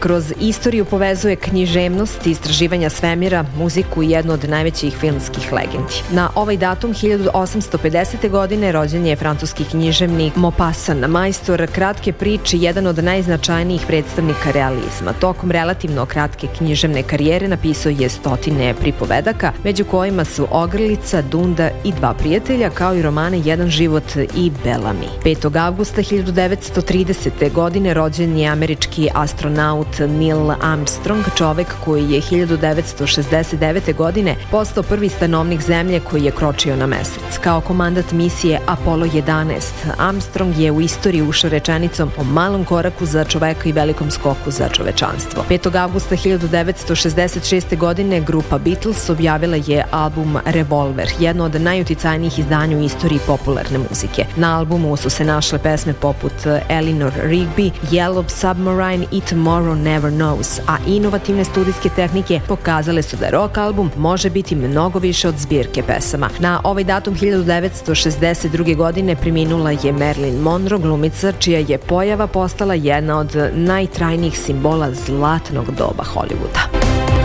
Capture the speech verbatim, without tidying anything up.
Kroz istoriju povezuje književnost, istraživanja svemira, muziku i jednu od najvećih filmskih legendi. Na ovaj datum hiljadu osamsto pedesete. godine rođen je francuski književnik Maupassant, majstor kratke priče, jedan od najznačajnijih predstavnika realizma. Tokom relativno kratke književne karijere napisao je stotine pripovedaka, među kojima su Ogrlica, Dunda i Dva prijatelja, kao i romane Jedan život i Bellamy. petog avgusta hiljadu devetsto tridesete. godine rođen je američki astronaut Neil Armstrong, čovek koji je hiljadu devetsto šezdeset devete. godine postao prvi stanovnik zemlje koji je kročio na mesec. Kao komandant misije Apollo jedanaest, Armstrong je u istoriju ušao rečenicom o malom koraku za čoveka i velikom skoku za čovečanstvo. petog avgusta hiljadu devetsto šezdeset šeste. godine grupa Beatles objavila je album Revolver, jedno od najuticajnijih izdanja u istoriji popularne muzike. Na albumu su se našle pesme poput Eleanor Rigby, Yellow Submarine i Tomorrow Never Knows, a inovativne studijske tehnike pokazale su da rock album može biti mnogo više od zbirke pesama. Na ovaj datum hiljadu devetsto šezdeset druge. godine preminula je Marilyn Monroe, glumica čija je pojava postala jedna od najtrajnijih simbola zlatnog doba Hollywooda.